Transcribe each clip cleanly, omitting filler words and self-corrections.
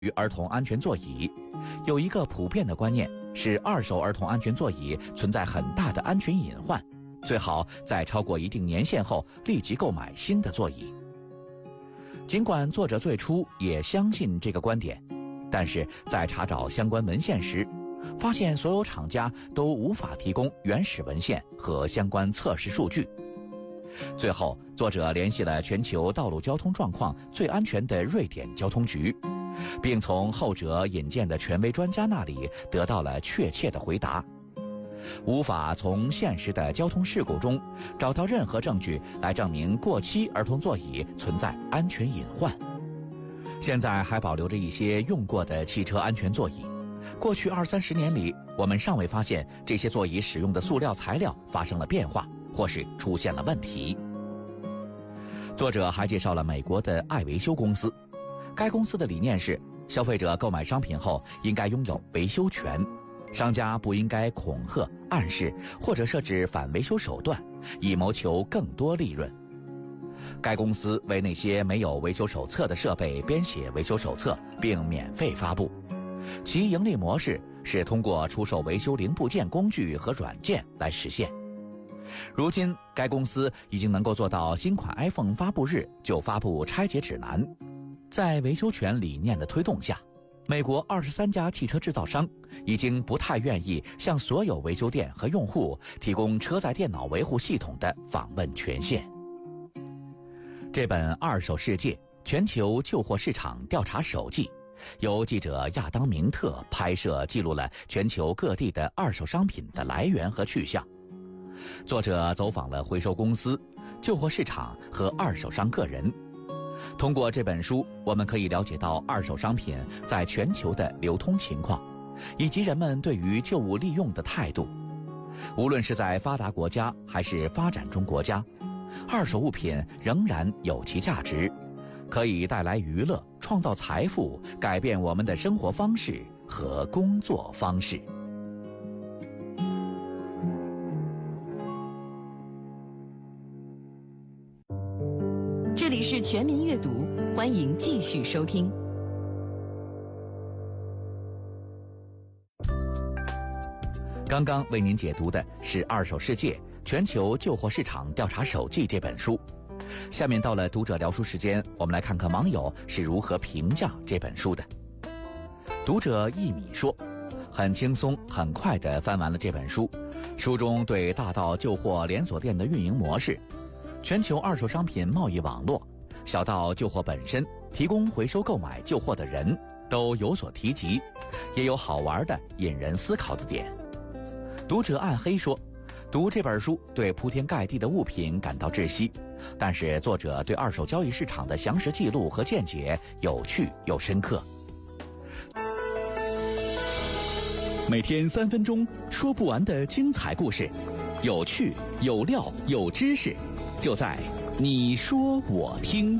于儿童安全座椅，有一个普遍的观念是二手儿童安全座椅存在很大的安全隐患，最好在超过一定年限后立即购买新的座椅。尽管作者最初也相信这个观点，但是在查找相关文献时，发现所有厂家都无法提供原始文献和相关测试数据。最后，作者联系了全球道路交通状况最安全的瑞典交通局，并从后者引荐的权威专家那里得到了确切的回答。无法从现实的交通事故中找到任何证据来证明过期儿童座椅存在安全隐患。现在还保留着一些用过的汽车安全座椅，过去20-30年里，我们尚未发现这些座椅使用的塑料材料发生了变化，或是出现了问题。作者还介绍了美国的爱维修公司，该公司的理念是，消费者购买商品后应该拥有维修权，商家不应该恐吓、暗示或者设置反维修手段，以谋求更多利润。该公司为那些没有维修手册的设备编写维修手册，并免费发布。其盈利模式是通过出售维修零部件工具和软件来实现。如今，该公司已经能够做到新款 iPhone 发布日就发布拆解指南。在维修权理念的推动下，美国23家汽车制造商已经不太愿意向所有维修店和用户提供车载电脑维护系统的访问权限。这本《二手世界：全球旧货市场调查手记》由记者亚当·明特拍摄，记录了全球各地的二手商品的来源和去向。作者走访了回收公司、旧货市场和二手商个人。通过这本书，我们可以了解到二手商品在全球的流通情况，以及人们对于旧物利用的态度。无论是在发达国家还是发展中国家，二手物品仍然有其价值，可以带来娱乐、创造财富，改变我们的生活方式和工作方式。 这里是全民阅读，欢迎继续收听。 刚刚为您解读的是《二手世界：全球旧货市场调查手记》这本书。下面到了读者聊书时间，我们来看看网友是如何评价这本书的。读者一米说，很轻松很快地翻完了这本书，书中对大到旧货连锁店的运营模式，全球二手商品贸易网络，小到旧货本身，提供回收购买旧货的人都有所提及，也有好玩的引人思考的点。读者暗黑说，读这本书对铺天盖地的物品感到窒息，但是作者对二手交易市场的详实记录和见解有趣又深刻。每天3分钟，说不完的精彩故事，有趣有料有知识，就在你说我听。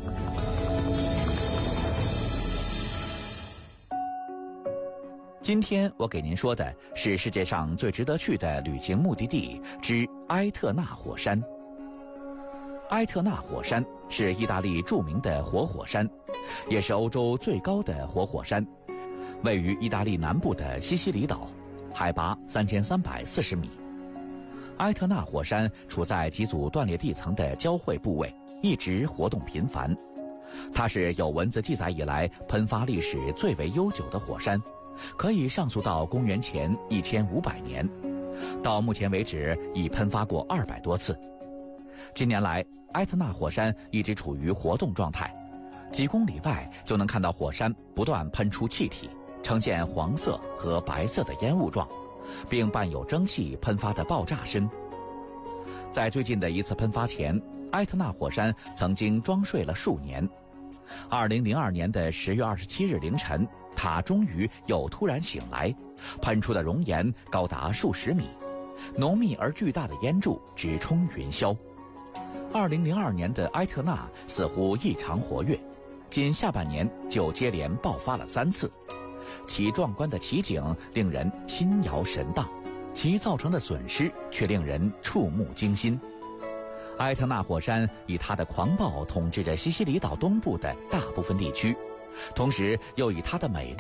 今天我给您说的是世界上最值得去的旅行目的地之埃特纳火山。埃特纳火山是意大利著名的活火山，也是欧洲最高的活火山，位于意大利南部的西西里岛，海拔3340米。埃特纳火山处在几组断裂地层的交汇部位，一直活动频繁。它是有文字记载以来喷发历史最为悠久的火山，可以上溯到公元前1500年，到目前为止已喷发过200多次。近年来，埃特纳火山一直处于活动状态，几公里外就能看到火山不断喷出气体，呈现黄色和白色的烟雾状，并伴有蒸汽喷发的爆炸声。在最近的一次喷发前，埃特纳火山曾经装睡了数年。2002年的10月27日凌晨，它终于又突然醒来，喷出的熔岩高达数十米，浓密而巨大的烟柱直冲云霄。2002年的埃特纳似乎异常活跃，仅下半年就接连爆发了3次，其壮观的奇景令人心摇神荡，其造成的损失却令人触目惊心。埃特纳火山以它的狂暴统治着西西里岛东部的大部分地区， 同时又以它的美丽